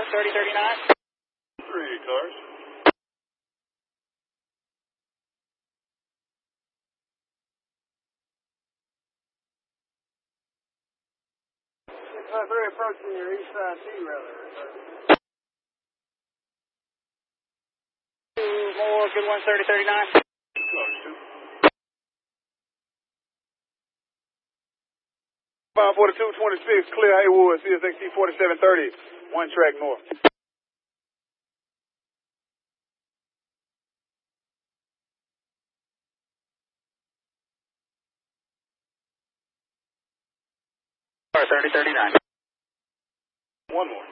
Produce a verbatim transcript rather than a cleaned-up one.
thirty thirty-nine. Three cars. six five three approaching your east side T rather. Two more, good one, thirty thirty-nine. Two cars, two. five forty-two twenty-six, clear Haywood, C S X T forty-seven thirty, one track north. thirty thirty-nine. One more.